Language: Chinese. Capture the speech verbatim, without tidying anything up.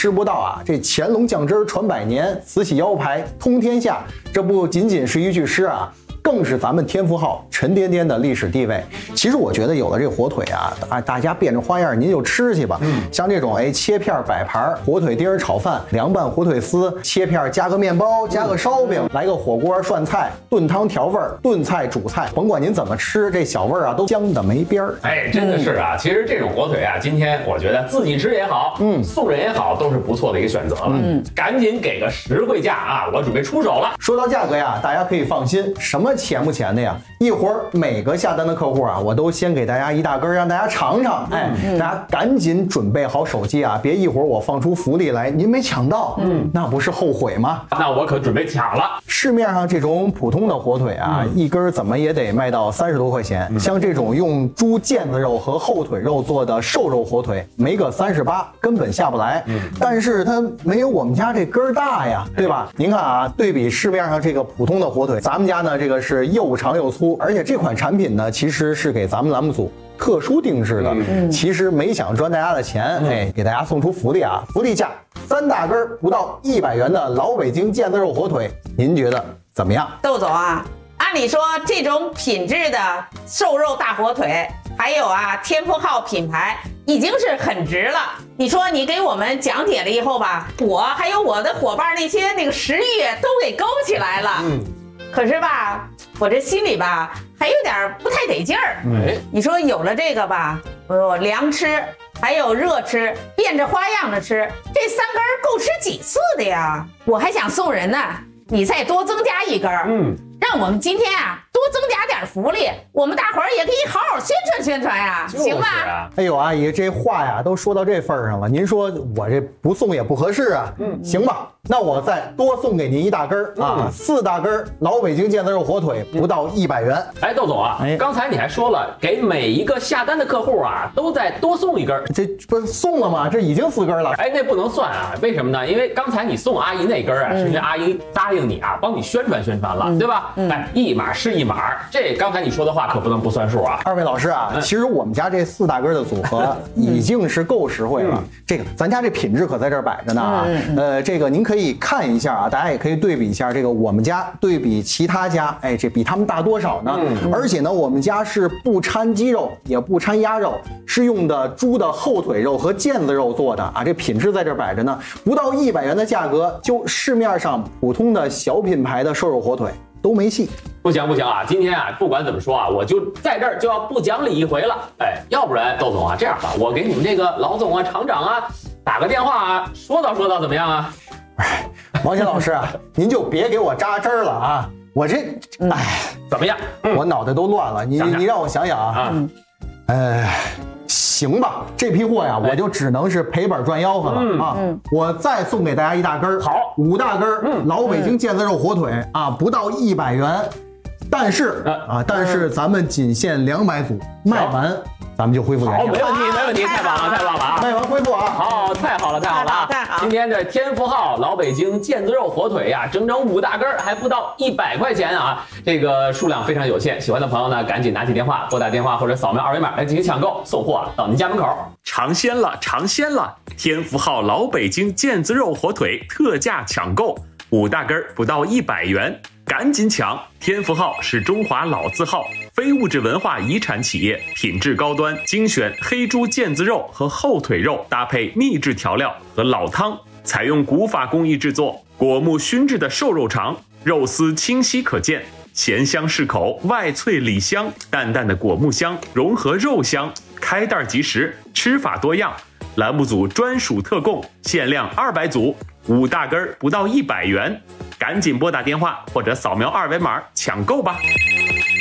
吃不到啊，这乾隆酱汁传百年，慈禧腰排通天下，这不仅仅是一句诗啊，更是咱们天福号沉甸甸的历史地位。其实我觉得有了这火腿啊，大大家变着花样您就吃去吧。嗯，像这种哎切片摆盘，火腿丁炒饭，凉拌火腿丝，切片加个面包，加个烧饼，来个火锅涮菜，炖汤调味儿，炖菜煮菜，甭管您怎么吃，这小味儿啊都香的没边儿。 哎，真的是啊，其实这种火腿啊，今天我觉得自己吃也好，嗯，送人也好，都是不错的一个选择了。嗯，赶紧给个实惠价啊，我准备出手了。 说到价格呀，大家可以放心，什么钱不钱的呀？一会儿每个下单的客户啊，我都先给大家一大根，让大家尝尝。哎，嗯、大家赶紧准备好手机啊，别一会儿我放出福利来，您没抢到，嗯，那不是后悔吗？ 那我可准备抢了。 市面上这种普通的火腿啊，嗯、一根怎么也得卖到三十多块钱。嗯、像这种用猪腱子肉和后腿肉做的瘦肉火腿，没个三十八根本下不来。嗯，但是它没有我们家这根大呀，对吧？您看啊，对比市面上这个普通的火腿，咱们家呢这个是又长又粗，而且这款产品呢其实是给咱们栏目组特殊定制的。嗯、其实没想赚大家的钱，嗯、哎，给大家送出福利啊！福利价三大根不到一百元的老北京腱子肉火腿，您觉得怎么样？ 窦总啊，按理说这种品质的瘦肉大火腿，还有啊天福号品牌，已经是很值了。你说你给我们讲解了以后吧，我还有我的伙伴那些那个食欲都给勾起来了。嗯，可是吧，我这心里吧还有点不太得劲儿。嗯，你说有了这个吧，我凉吃，还有热吃，变着花样的吃，这三根够吃几次的呀？我还想送人呢，你再多增加一根。嗯，让我们今天啊多增加点福利，我们大伙儿也可以好好宣传宣传呀， 就是啊、 行吧？ 哎呦，阿姨，这话呀都说到这份上了，您说我这不送也不合适啊。嗯，行吧，那我再多送给您一大根儿啊，嗯、四大根儿老北京腱子肉火腿，不到一百元。 哎，窦总啊，哎，刚才你还说了，给每一个下单的客户啊，都再多送一根。 这不是送了吗？这已经四根了。 哎，那不能算啊，为什么呢？因为刚才你送阿姨那根啊，嗯、是因为阿姨答应你啊，帮你宣传宣传了，嗯、对吧？嗯、哎，一码是一码，这刚才你说的话可不能不算数啊。 二位老师啊，嗯、其实我们家这四大根的组合已经是够实惠了。嗯、这个咱家这品质可在这儿摆着呢啊。嗯、呃，这个您可以看一下啊，大家也可以对比一下这个我们家对比其他家，哎，这比他们大多少呢？嗯、而且呢，我们家是不掺鸡肉，也不掺鸭肉，是用的猪的后腿肉和腱子肉做的啊。这品质在这儿摆着呢，不到一百元的价格，就市面上普通的小品牌的瘦肉火腿都没戏。 不行不行啊！今天啊，不管怎么说啊，我就在这儿就要不讲理一回了。哎，要不然窦总啊，这样吧，我给你们这个老总啊、厂长啊打个电话啊，说道说道怎么样啊？ 哎，王鑫老师啊，您就别给我扎针儿了啊！我这，哎， 怎么样？ 嗯、我脑袋都乱了。你想想你让我想想啊。嗯。哎，行吧，这批货呀，我就只能是赔本赚吆喝了、嗯、啊！嗯、我再送给大家一大根儿， 好， 五大根儿，嗯，老北京腱子肉火腿、嗯、啊，不到一百元，但是、嗯、啊，但是咱们仅限两百组，卖完。咱们就恢复原样。 好，没问题，没问题，太棒了，太棒了啊！ 卖完恢复啊！ 好，太好了，太好了啊！ 太好！ 今天这天福号老北京腱子肉火腿呀，整整五大根，还不到一百块钱啊！这个数量非常有限，喜欢的朋友呢，赶紧拿起电话，拨打电话或者扫描二维码来进行抢购，送货到您家门口。 尝鲜了，尝鲜了！天福号老北京腱子肉火腿特价抢购，五大根不到一百元。赶紧抢！天福号是中华老字号非物质文化遗产企业，品质高端，精选黑猪腱子肉和后腿肉，搭配秘制调料和老汤，采用古法工艺制作，果木熏制的瘦肉肠，肉丝清晰可见，咸香适口，外脆里香，淡淡的果木香融合肉香，开袋即食，吃法多样。栏目组专属特供，限量二百组，五大根不到一百元。赶紧拨打电话或者扫描二维码抢购吧。